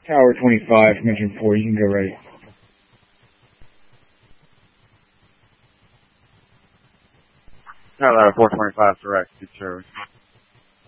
Tower 25, mention 4, you can go ready. Tower 425, direct, good service.